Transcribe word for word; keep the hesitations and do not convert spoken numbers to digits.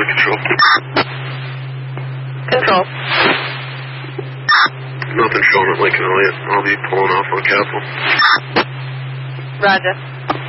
Control. Control. Nothing showing at Lincoln Elliott. I'll be pulling off on Capitol. Roger.